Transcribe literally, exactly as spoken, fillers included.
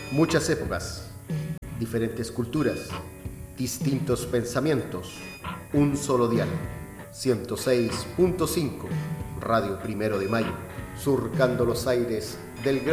Muchas épocas, diferentes culturas, distintos pensamientos, un solo dial. ciento seis punto cinco, Radio Primero de Mayo, surcando los aires del gran